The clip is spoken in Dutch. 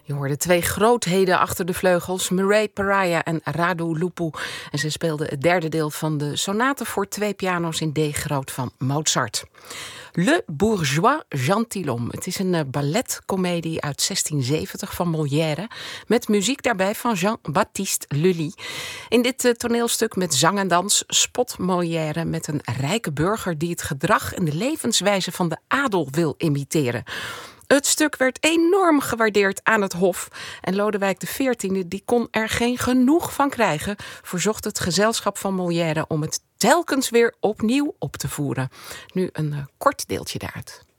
Je hoorde twee grootheden achter de vleugels, Mireille Pariah en Radu Lupu. En ze speelden het derde deel van de sonate voor 2 piano's in D groot van Mozart. Le Bourgeois Gentilhomme. Het is een balletcomedie uit 1670 van Molière, met muziek daarbij van Jean-Baptiste Lully. In dit toneelstuk met zang en dans spot Molière met een rijke burger die het gedrag en de levenswijze van de adel wil imiteren. Het stuk werd enorm gewaardeerd aan het Hof. En Lodewijk XIV die kon er geen genoeg van krijgen, verzocht het gezelschap van Molière om het telkens weer opnieuw op te voeren. Nu een kort deeltje daaruit.